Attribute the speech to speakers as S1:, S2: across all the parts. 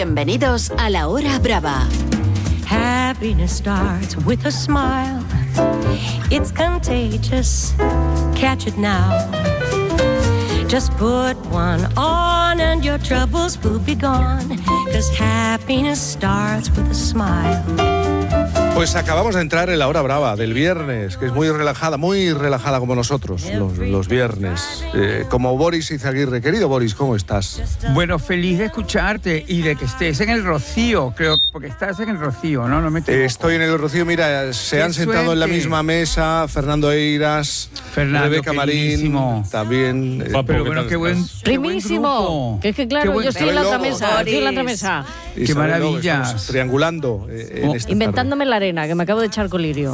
S1: Bienvenidos a La Hora Brava.
S2: Happiness starts with a smile. It's contagious. Catch it now. Just put one on and your troubles will be gone. 'Cause happiness starts with a smile.
S3: Pues acabamos de entrar en la hora brava del viernes, que es muy relajada como nosotros, los viernes. Como Boris Izaguirre. Querido Boris, ¿cómo estás?
S4: Bueno, feliz de escucharte y de que estés en el Rocío, creo, porque estás en el Rocío, ¿no? No me equivoco.
S3: Estoy en el Rocío, mira, se han sentado en la misma mesa Fernando Eiras, Rebeca Marín, también.
S4: Pero bueno, qué buen
S5: Primísimo. Que es que claro, yo estoy en la otra mesa,
S4: Qué maravillas.
S3: Triangulando
S5: inventándome la arena, que me acabo de echar colirio.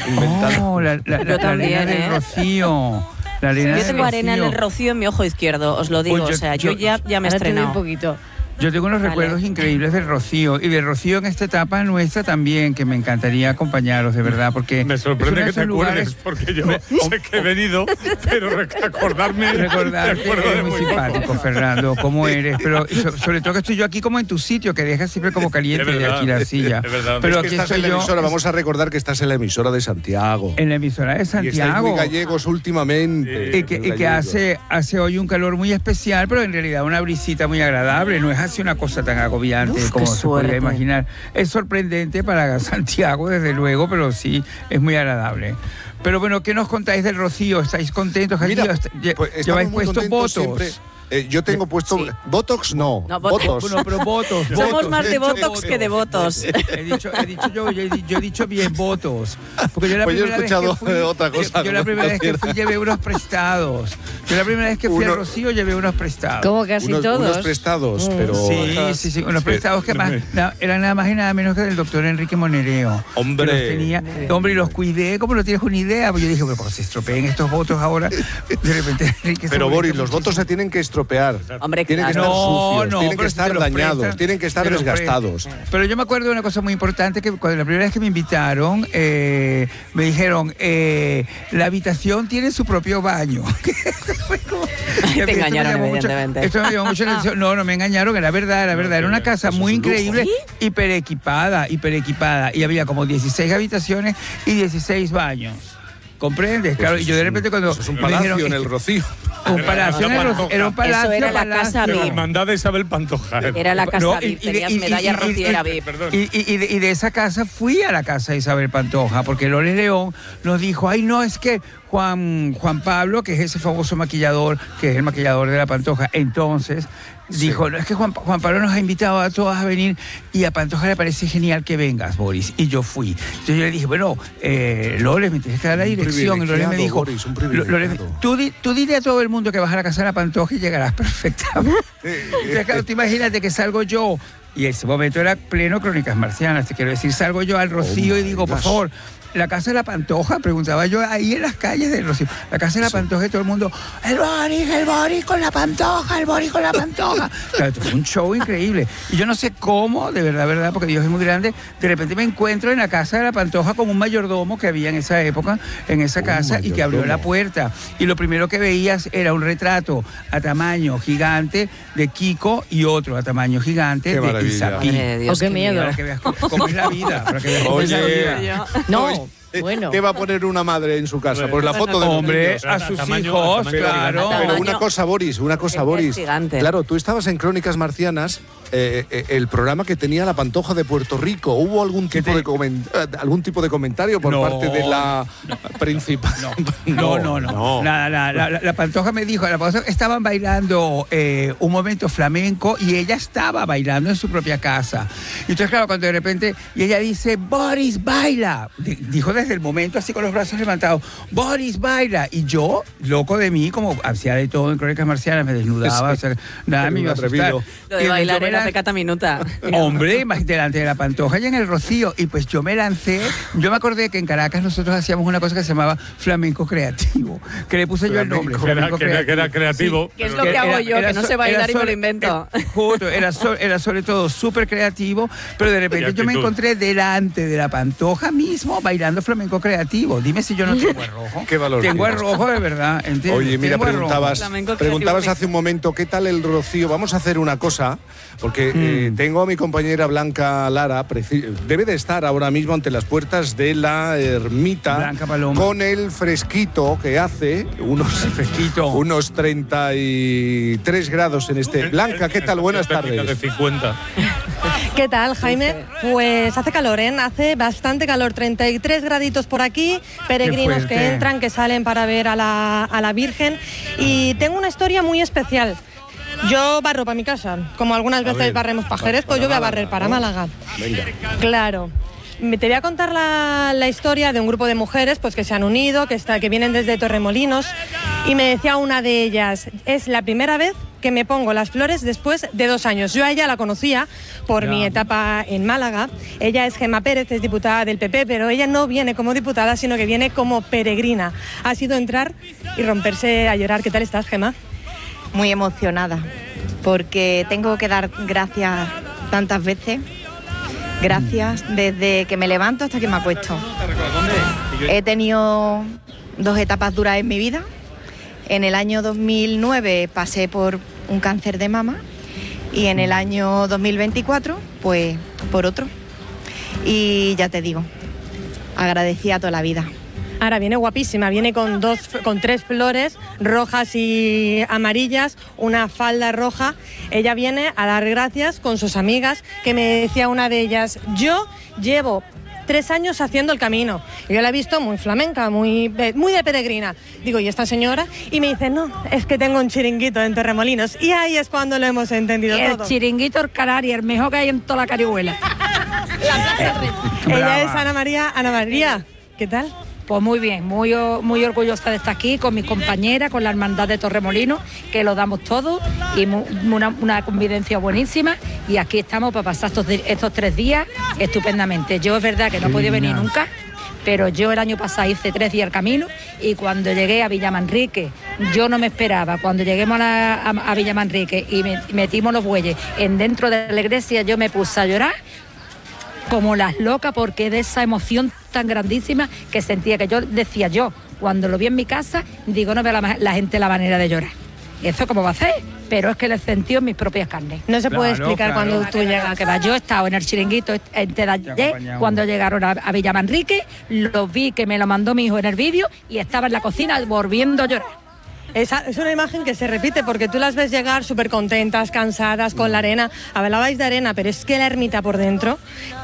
S4: Yo
S6: también,
S4: del Rocío. La arena
S6: yo tengo
S4: del
S6: arena en el Rocío en mi ojo izquierdo, os lo digo.
S4: Pues
S6: yo ya me he estrenado.
S5: Un poquito.
S4: Yo tengo unos recuerdos increíbles del Rocío y del Rocío en esta etapa nuestra también, que me encantaría acompañros, de verdad, porque
S7: me sorprende que te acuerdes, porque yo sé que he venido, pero recordarte
S4: es muy simpático, Fernando, cómo eres, pero sobre todo que estoy yo aquí como en tu sitio, que dejas siempre como caliente de aquí la silla.
S3: Es verdad. Pero es que estás en la emisora, vamos a recordar que estás en la emisora de Santiago.
S4: En la emisora de Santiago.
S3: Y estáis muy gallegos últimamente.
S4: Y que hace hoy un calor muy especial, pero en realidad una brisita muy agradable, no es así una cosa tan agobiante como se podría imaginar. Es sorprendente para Santiago, desde luego, pero sí, es muy agradable. Pero bueno, ¿qué nos contáis del Rocío? ¿Estáis contentos?
S3: Mira,
S4: ¿Lleváis puestos votos?
S3: Siempre. Yo tengo puesto Botox, no
S6: Botox.
S4: Bueno, pero votos.
S6: Somos más de Botox que de votos.
S4: Yo he dicho bien votos. Porque yo la
S3: pues
S4: primera
S3: he escuchado
S4: vez que fui,
S3: otra cosa.
S4: Yo la primera vez que fui llevé unos prestados. Yo la primera vez que fui a Rocío llevé unos prestados.
S5: Como casi todos.
S3: Unos prestados, pero...
S4: Sí, unos prestados que más eran nada más y nada menos que del doctor Enrique Monereo.
S3: Hombre.
S4: Y los cuidé, como no tienes una idea. Pues yo dije, pero se estropeen estos votos ahora. De repente Enrique...
S3: Pero Boris, los votos se tienen que estropear.
S6: Hombre,
S3: tienen que estar sucios, tienen que estar dañados, tienen que estar desgastados.
S4: Pero yo me acuerdo de una cosa muy importante, que cuando la primera vez que me invitaron, me dijeron, la habitación tiene su propio baño.
S6: Te engañaron, evidentemente.
S4: Esto me llamó mucho la atención. No me engañaron, era verdad. Era una casa muy increíble, hiper equipada. Y había como 16 habitaciones y 16 baños. ¿Comprendes? Claro, y yo de repente cuando
S3: es un palacio en el Rocío.
S4: Un palacio era un palacio.
S6: Eso era la casa
S7: de
S6: VIP.
S7: la hermandad de Isabel Pantoja.
S6: Era la casa VIP, tenías medalla rociera VIP.
S4: Y de esa casa fui a la casa de Isabel Pantoja, porque Loles León nos dijo, ay no, es que Juan Pablo, que es ese famoso maquillador, que es el maquillador de la Pantoja, entonces dijo, no, es que Juan Pablo nos ha invitado a todas a venir y a Pantoja le parece genial que vengas, Boris. Y yo fui. Entonces yo le dije, bueno, Loles, me tienes que dar la dirección. Y Loles me dijo, Loles, tú dile a todo el mundo que vas a la casa de la Pantoja y llegarás perfectamente. Entonces, claro, tú imagínate que salgo yo, y ese momento era pleno Crónicas Marcianas, te quiero decir, salgo yo al Rocío y digo, por favor, la casa de la Pantoja, preguntaba yo ahí en las calles del Rocío, la casa de la Pantoja, y todo el mundo, el Boris con la Pantoja, el Boris con la Pantoja. Claro, esto fue un show increíble. Y yo no sé cómo, de verdad, porque Dios es muy grande, de repente me encuentro en la casa de la Pantoja con un mayordomo que había en esa época, en esa casa, y que abrió la puerta. Y lo primero que veías era un retrato a tamaño gigante de Kiko y otro a tamaño gigante de Isapi.
S5: Qué miedo.
S4: Para que veas cómo es la vida. Para que veas cómo es la vida.
S5: No. Bueno.
S3: ¿Qué va a poner una madre en su casa? Pues la foto de
S4: hombre, a sus hijos, claro.
S3: Pero una cosa, Boris.
S6: Gigante.
S3: Claro, tú estabas en Crónicas Marcianas, el programa que tenía la Pantoja de Puerto Rico. ¿Hubo algún tipo de comentario por parte de la principal?
S4: No. La Pantoja me dijo, la Pantoja estaban bailando un momento flamenco y ella estaba bailando en su propia casa. Y entonces, claro, cuando de repente, y ella dice, Boris, baila. Dijo desde el momento, así con los brazos levantados, Boris, baila. Y yo, loco de mí, como hacía de todo en Crónicas Marcianas, me desnudaba, o sea, nada me iba a asustar.
S6: Lo de bailar era pecata minuta.
S4: Hombre, más delante de la Pantoja y en el Rocío. Y pues yo me lancé, yo me acordé que en Caracas nosotros hacíamos una cosa que se llamaba flamenco creativo, que le puse yo el nombre.
S7: Que era creativo.
S6: Sí, que es lo que hago yo, que no sé bailar y me lo invento.
S4: Justo, era sobre todo súper creativo, pero de repente yo me encontré delante de la Pantoja mismo bailando flamenco creativo. Dime si yo no tengo el rojo.
S3: ¿Qué valor
S4: tengo
S3: tienes?
S4: El rojo de verdad, ¿entiendes?
S3: Oye, mira,
S4: tengo
S3: preguntabas hace un momento qué tal el rocío. Vamos a hacer una cosa, porque tengo a mi compañera Blanca Lara, debe de estar ahora mismo ante las puertas de la ermita con el fresquito que hace, unos 33 grados en este. Blanca, ¿qué tal? Buenas tardes.
S7: De 50.
S8: ¿Qué tal, Jaime? Pues hace calor, ¿eh? Hace bastante calor, 33 graditos por aquí, peregrinos que entran, que salen para ver a la Virgen. Y tengo una historia muy especial. Yo barro para mi casa, como algunas veces barremos para Jerez, pues yo voy a barrer para Málaga.
S3: Venga.
S8: Claro. Te voy a contar la historia de un grupo de mujeres pues que se han unido, que vienen desde Torremolinos, y me decía una de ellas, es la primera vez que me pongo las flores después de 2 años. Yo a ella la conocía por mi etapa en Málaga. Ella es Gemma Pérez, es diputada del PP, pero ella no viene como diputada, sino que viene como peregrina. Ha sido entrar y romperse a llorar. ¿Qué tal estás, Gemma?
S9: Muy emocionada, porque tengo que dar gracias tantas veces. Gracias desde que me levanto hasta que me acuesto. He tenido 2 etapas duras en mi vida. En el año 2009 pasé por un cáncer de mama y en el año 2024 pues por otro. Y ya te digo, agradecida toda la vida.
S8: Ahora viene guapísima, viene con 3 flores rojas y amarillas, una falda roja. Ella viene a dar gracias con sus amigas, que me decía una de ellas, yo llevo 3 años haciendo el camino. Y yo la he visto muy flamenca, muy de peregrina. Digo, ¿y esta señora? Y me dice, no, es que tengo un chiringuito en Torremolinos. Y ahí es cuando lo hemos entendido todo.
S5: El chiringuito, el canario, el mejor que hay en toda la Carihuela.
S8: Ella es Ana María. Ana María, ¿qué tal?
S5: Pues muy bien, muy orgullosa de estar aquí con mis compañeras, con la hermandad de Torremolinos, que lo damos todo y una convivencia buenísima. Y aquí estamos para pasar estos 3 días estupendamente. Yo es verdad que no he podido venir nunca, pero yo el año pasado hice 3 días el camino y cuando llegué a Villamanrique, yo no me esperaba, cuando lleguemos a Villamanrique y metimos los bueyes dentro de la iglesia, yo me puse a llorar como las locas, porque de esa emoción tan grandísima que sentía, que yo decía, cuando lo vi en mi casa, digo, no veo la gente la manera de llorar. ¿Eso cómo va a ser? Pero es que lo sentí en mis propias carnes.
S8: No se puede explicar cuando tú llegas.
S5: Que va, yo he estado en el chiringuito cuando llegaron a Villamanrique, lo vi que me lo mandó mi hijo en el vídeo y estaba en la cocina volviendo a llorar.
S8: Es una imagen que se repite porque tú las ves llegar súper contentas, cansadas, con la arena. Hablabais de arena, pero es que la ermita por dentro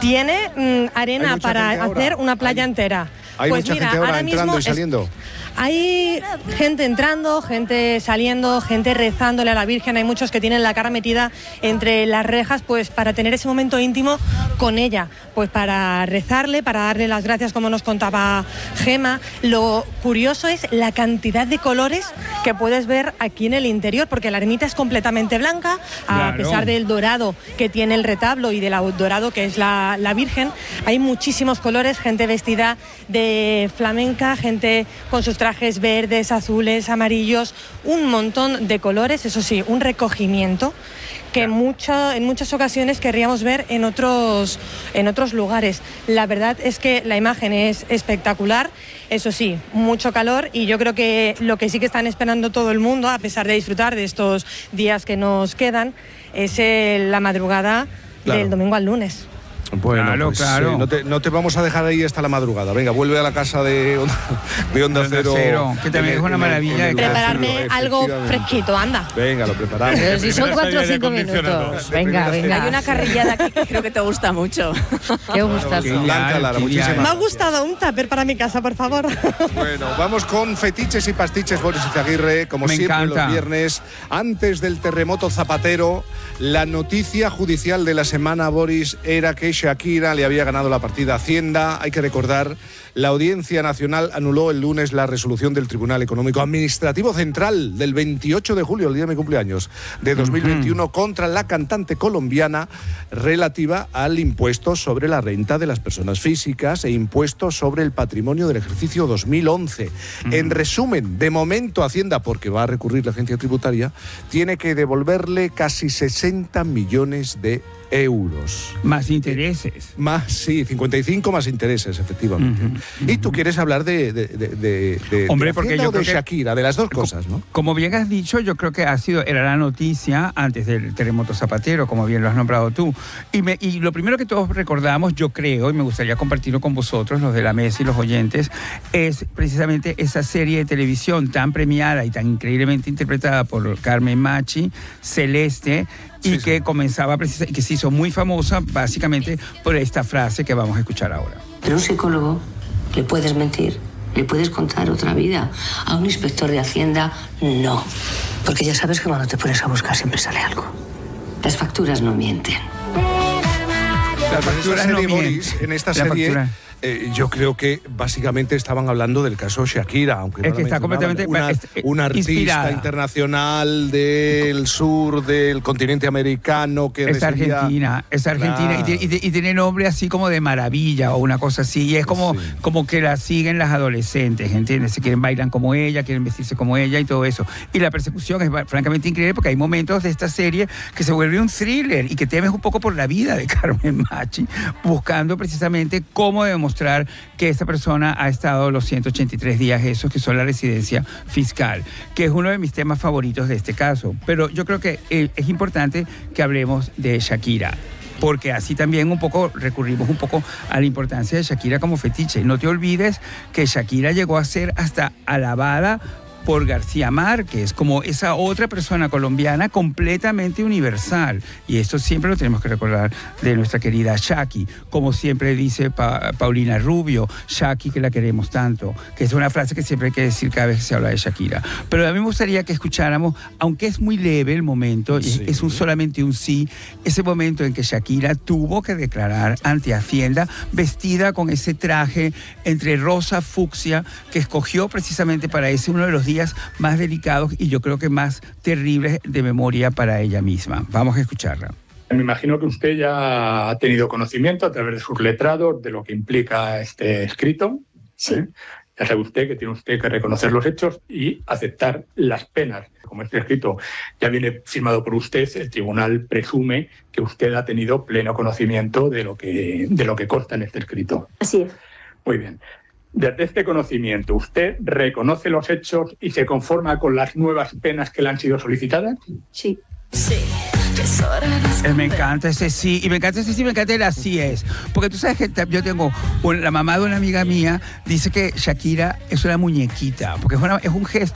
S8: tiene arena para hacer una playa entera.
S3: Hay mucha gente ahora entrando y saliendo.
S8: Hay gente entrando, gente saliendo, gente rezándole a la Virgen. Hay muchos que tienen la cara metida entre las rejas, pues para tener ese momento íntimo con ella, pues para rezarle, para darle las gracias, como nos contaba Gemma. Lo curioso es la cantidad de colores que puedes ver aquí en el interior, porque la ermita es completamente blanca, a pesar del dorado que tiene el retablo y del dorado que es la Virgen. Hay muchísimos colores, gente vestida de flamenca, gente con sus trajes verdes, azules, amarillos, un montón de colores, eso sí, un recogimiento que en muchas ocasiones querríamos ver en otros lugares. La verdad es que la imagen es espectacular, eso sí, mucho calor, y yo creo que lo que sí que están esperando todo el mundo, a pesar de disfrutar de estos días que nos quedan, es la madrugada del domingo al lunes.
S3: Bueno, claro. No te vamos a dejar ahí hasta la madrugada. Venga, vuelve a la casa de Onda Cero.
S4: Que también es una maravilla.
S8: Prepararme algo fresquito, anda.
S3: Venga, lo preparamos.
S5: Pero si son 4 o 5 minutos. Venga.
S6: Hay una carrillada aquí que creo que te gusta mucho.
S5: Qué gustazo.
S3: Blanca Lara, muchísimas
S8: Me ha gustado un tupper para mi casa, por favor.
S3: Bueno, vamos con fetiches y pastiches, Boris Izaguirre, como siempre los viernes. Antes del terremoto zapatero, la noticia judicial de la semana, Boris, era que Shakira le había ganado la partida a Hacienda. Hay que recordar, la Audiencia Nacional anuló el lunes la resolución del Tribunal Económico Administrativo Central del 28 de julio, el día de mi cumpleaños, de 2021, contra la cantante colombiana relativa al impuesto sobre la renta de las personas físicas e impuesto sobre el patrimonio del ejercicio 2011. En resumen, de momento Hacienda, porque va a recurrir la agencia tributaria, tiene que devolverle casi 60 millones de euros.
S4: Más intereses. intereses.
S3: Más, sí, 55 más intereses, efectivamente. Y tú quieres hablar de
S4: Hombre, porque yo
S3: o de
S4: creo que
S3: Shakira, de las dos cosas, ¿no?
S4: Como bien has dicho, yo creo que era la noticia antes del terremoto Zapatero, como bien lo has nombrado tú. Y lo primero que todos recordamos, yo creo, y me gustaría compartirlo con vosotros, los de la mesa y los oyentes, es precisamente esa serie de televisión tan premiada y tan increíblemente interpretada por Carmen Machi, Celeste, y que comenzaba precisamente, que se hizo muy famosa básicamente por esta frase que vamos a escuchar ahora.
S10: Pero a un psicólogo le puedes mentir, le puedes contar otra vida. A un inspector de Hacienda, no. Porque ya sabes que cuando te pones a buscar siempre sale algo. Las facturas no mienten.
S3: Las facturas no mienten. En esta serie, yo creo que básicamente estaban hablando del caso Shakira, aunque
S4: es que está completamente
S3: una artista
S4: inspirada.
S3: Internacional del sur del continente americano que
S4: es argentina y tiene nombre así como de maravilla o una cosa así, y es como que la siguen las adolescentes, ¿entiendes? Se quieren bailar como ella, quieren vestirse como ella y todo eso. Y la persecución es francamente increíble porque hay momentos de esta serie que se vuelve un thriller y que temes un poco por la vida de Carmen Machi, buscando precisamente cómo demostrar que esta persona ha estado los 183 días esos que son la residencia fiscal, que es uno de mis temas favoritos de este caso. Pero yo creo que es importante que hablemos de Shakira, porque así también recurrimos un poco a la importancia de Shakira como fetiche. No te olvides que Shakira llegó a ser hasta alabada por García Márquez, como esa otra persona colombiana completamente universal. Y esto siempre lo tenemos que recordar de nuestra querida Shaki, como siempre dice Paulina Rubio, Shaki que la queremos tanto, que es una frase que siempre hay que decir cada vez que se habla de Shakira. Pero a mí me gustaría que escucháramos, aunque es muy leve el momento, es solamente un sí, ese momento en que Shakira tuvo que declarar ante Hacienda vestida con ese traje entre rosa fucsia que escogió precisamente para ese uno de los días más delicados y yo creo que más terribles de memoria para ella misma. Vamos a escucharla.
S11: Me imagino que usted ya ha tenido conocimiento a través de sus letrados de lo que implica este escrito. Sí. Ya sabe usted que tiene usted que reconocer los hechos y aceptar las penas. Como este escrito ya viene firmado por usted, el tribunal presume que usted ha tenido pleno conocimiento de lo que consta en este escrito.
S10: Así es.
S11: Muy bien. Desde este conocimiento, ¿usted reconoce los hechos y se conforma con las nuevas penas que le han sido solicitadas?
S10: Sí.
S11: Sí.
S4: Me encanta ese sí, y me encanta ese sí, me encanta el así es. Porque tú sabes que yo tengo, la mamá de una amiga mía dice que Shakira es una muñequita, porque es un gesto